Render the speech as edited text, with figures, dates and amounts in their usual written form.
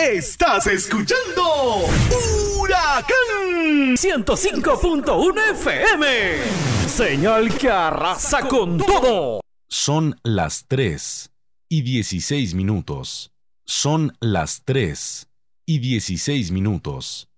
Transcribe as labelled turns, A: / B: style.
A: Estás escuchando Huracán 105.1 FM. Señal que arrasa con todo.
B: Son las 3:16. Son las 3:16.